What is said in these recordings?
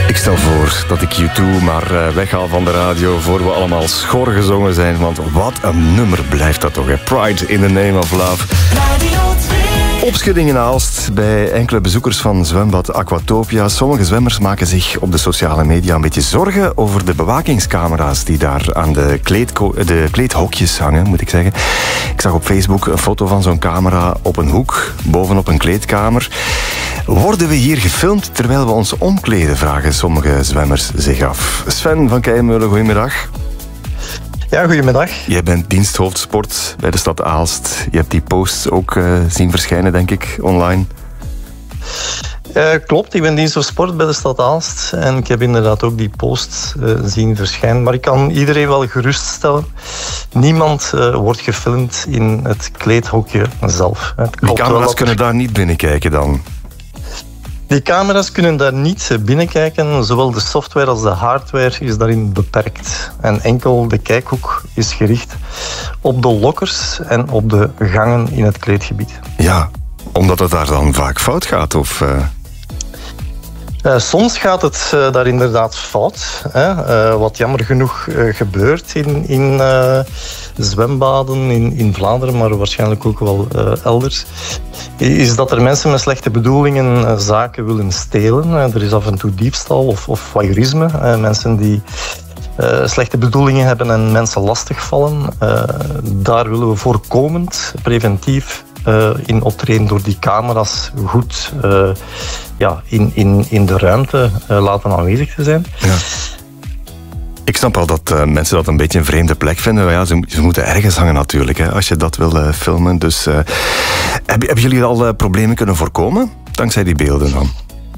Ik stel voor dat ik U2 maar weghaal van de radio voor we allemaal schor gezongen zijn. Want wat een nummer blijft dat toch, hè? Pride in the Name of Love. Opschudding in Aalst bij enkele bezoekers van zwembad Aquatopia. Sommige zwemmers maken zich op de sociale media een beetje zorgen over de bewakingscamera's die daar aan de kleedhokjes hangen, moet ik zeggen. Ik zag op Facebook een foto van zo'n camera op een hoek, bovenop een kleedkamer. Worden we hier gefilmd terwijl we ons omkleden, vragen sommige zwemmers zich af. Sven van Keijmeulen, goedemiddag. Ja, goedemiddag. Jij bent diensthoofd sport bij de stad Aalst. Je hebt die posts ook zien verschijnen, denk ik, online. Klopt, ik ben diensthoofd sport bij de stad Aalst. En ik heb inderdaad ook die posts zien verschijnen. Maar ik kan iedereen wel geruststellen. Niemand wordt gefilmd in het kleedhokje zelf. Die camera's kunnen daar niet binnenkijken dan? Die camera's kunnen daar niet binnenkijken. Zowel de software als de hardware is daarin beperkt. En enkel de kijkhoek is gericht op de lokkers en op de gangen in het kleedgebied. Ja, omdat het daar dan vaak fout gaat, of... Soms gaat het daar inderdaad fout. Wat jammer genoeg gebeurt in zwembaden in Vlaanderen, maar waarschijnlijk ook wel elders, is dat er mensen met slechte bedoelingen zaken willen stelen. Er is af en toe diefstal of voyeurisme. Mensen die slechte bedoelingen hebben en mensen lastigvallen. Daar willen we voorkomend, preventief in optreden door die camera's goed in de ruimte laten aanwezig te zijn. Ja. Ik snap wel dat mensen dat een beetje een vreemde plek vinden. Maar ja, ze moeten ergens hangen natuurlijk, hè, als je dat wil filmen. Dus hebben jullie al problemen kunnen voorkomen dankzij die beelden dan?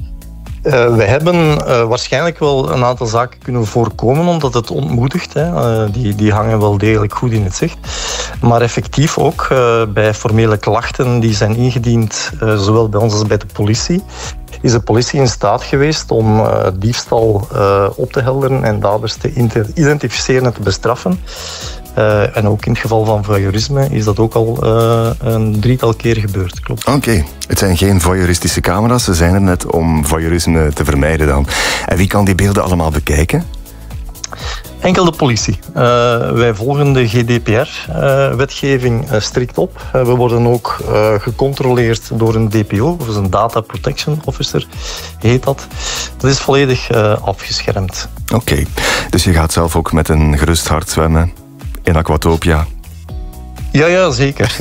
We hebben waarschijnlijk wel een aantal zaken kunnen voorkomen, omdat het ontmoedigt. Die hangen wel degelijk goed in het zicht. Maar effectief ook bij formele klachten die zijn ingediend, zowel bij ons als bij de politie, is de politie in staat geweest om diefstal op te helderen en daders te identificeren en te bestraffen. En ook in het geval van voyeurisme is dat ook al een 3-tal keer gebeurd, klopt. Oké. Het zijn geen voyeuristische camera's, ze zijn er net om voyeurisme te vermijden dan. En wie kan die beelden allemaal bekijken? Enkel de politie. Wij volgen de GDPR-wetgeving strikt op. We worden ook gecontroleerd door een DPO, of een Data Protection Officer heet dat. Dat is volledig afgeschermd. Oké. Dus je gaat zelf ook met een gerust hart zwemmen in Aquatopia? Ja, zeker.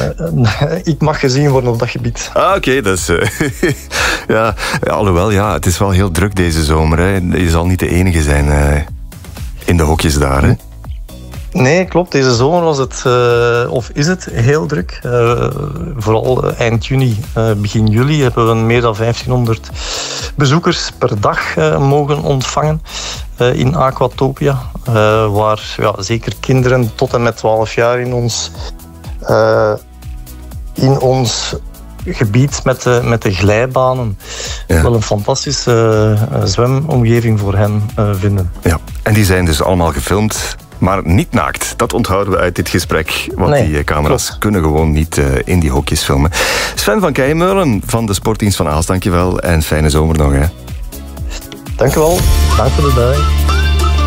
Ik mag gezien worden op dat gebied. Oké, dat is... ja, alhoewel, ja, het is wel heel druk deze zomer. Hè. Je zal niet de enige zijn in de hokjes daar, hè? Nee, klopt. Deze zomer was het, of is het, heel druk. Vooral eind juni, begin juli hebben we meer dan 1500 bezoekers per dag mogen ontvangen in Aquatopia. Waar zeker kinderen tot en met 12 jaar in ons gebied met de glijbanen wel een fantastische zwemomgeving voor hen vinden. Ja, en die zijn dus allemaal gefilmd, maar niet naakt. Dat onthouden we uit dit gesprek, want die camera's kunnen gewoon niet in die hokjes filmen. Sven van Keijmeulen van de Sportdienst van Aalst, dankjewel en fijne zomer nog. Hè. Dank je wel. Dank voor de dag.